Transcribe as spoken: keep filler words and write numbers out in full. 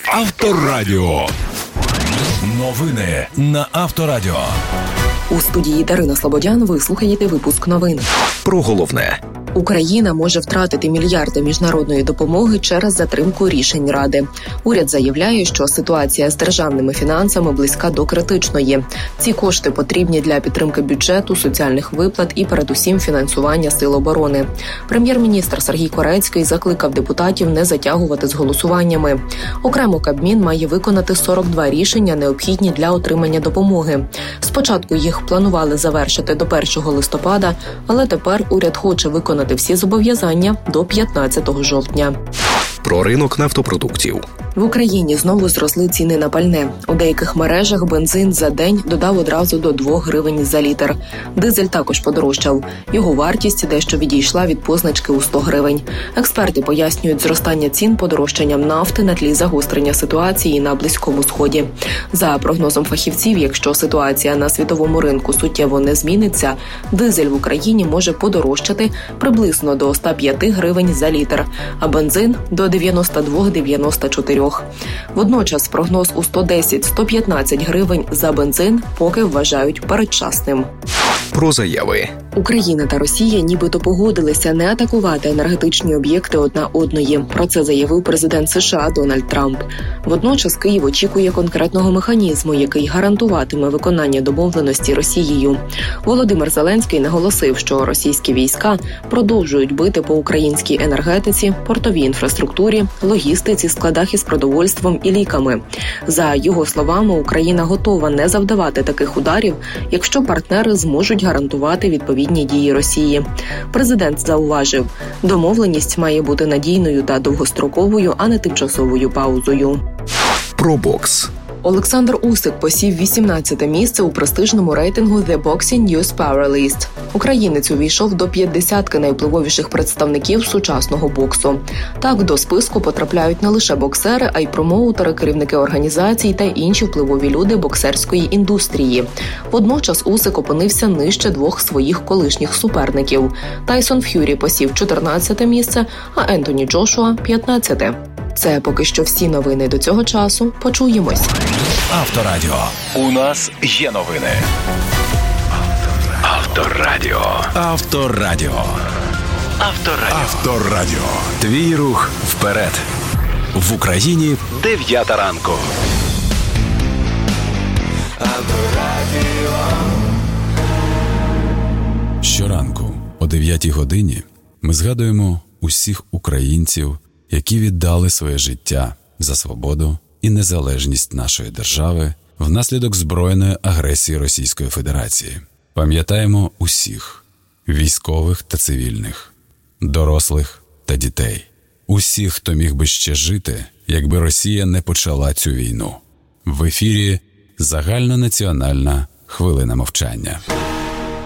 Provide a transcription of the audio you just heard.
Авторадіо. Новини на Авторадіо. У студії Дарина Слободян ви слухаєте випуск новин. Про головне. Україна може втратити мільярди міжнародної допомоги через затримку рішень Ради. Уряд заявляє, що ситуація з державними фінансами близька до критичної. Ці кошти потрібні для підтримки бюджету, соціальних виплат і передусім фінансування сил оборони. Прем'єр-міністр Сергій Корецький закликав депутатів не затягувати з голосуваннями. Окремо Кабмін має виконати сорок два рішення, необхідні для отримання допомоги. Спочатку їх планували завершити до першого листопада, але тепер уряд хоче виконати всі зобов'язання до п'ятнадцятого жовтня. Про ринок нафтопродуктів. В Україні знову зросли ціни на пальне. У деяких мережах бензин за день додав одразу до двох гривень за літр. Дизель також подорожчав. Його вартість дещо відійшла від позначки у сто гривень. Експерти пояснюють зростання цін подорожчанням нафти на тлі загострення ситуації на Близькому Сході. За прогнозом фахівців, якщо ситуація на світовому ринку суттєво не зміниться, дизель в Україні може подорожчати приблизно до сто п'ять гривень за літр, а бензин – до дев'яносто два - дев'яносто чотири. Водночас прогноз у сто десять - сто п'ятнадцять гривень за бензин поки вважають передчасним. Про заяви. Україна та Росія нібито погодилися не атакувати енергетичні об'єкти одна одної. Про це заявив президент США Дональд Трамп. Водночас Київ очікує конкретного механізму, який гарантуватиме виконання домовленості Росією. Володимир Зеленський наголосив, що російські війська продовжують бити по українській енергетиці, портовій інфраструктурі, логістиці, складах із продовольством і ліками. За його словами, Україна готова не завдавати таких ударів, якщо партнери зможуть гарантувати відповідні дії Росії. Президент зауважив, домовленість має бути надійною та довгостроковою, а не тимчасовою паузою. Про бокс. Олександр Усик посів вісімнадцяте місце у престижному рейтингу The Boxing News Power List. Українець увійшов до п'ятдесятки найвпливовіших представників сучасного боксу. Так, до списку потрапляють не лише боксери, а й промоутери, керівники організацій та інші впливові люди боксерської індустрії. Водночас Усик опинився нижче двох своїх колишніх суперників. Тайсон Ф'юрі посів чотирнадцяте місце, а Ентоні Джошуа – п'ятнадцяте. Це поки що всі новини до цього часу. Почуємось. Авторадіо. У нас є новини. Авторадіо. Авторадіо. Авторадіо. Авторадіо. Твій рух вперед. В Україні дев'ята ранку. Авторадіо. Щоранку о дев'ятій годині ми згадуємо усіх українців, які віддали своє життя за свободу і незалежність нашої держави внаслідок збройної агресії Російської Федерації. Пам'ятаємо усіх – військових та цивільних, дорослих та дітей. Усіх, хто міг би ще жити, якби Росія не почала цю війну. В ефірі загальнонаціональна хвилина мовчання.